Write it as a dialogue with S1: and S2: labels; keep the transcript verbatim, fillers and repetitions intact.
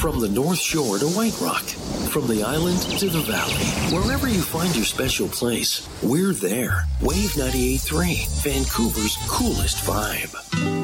S1: From the North Shore to White Rock, from the island to the valley, wherever you find your special place, we're there. Wave ninety-eight point three, Vancouver's coolest vibe.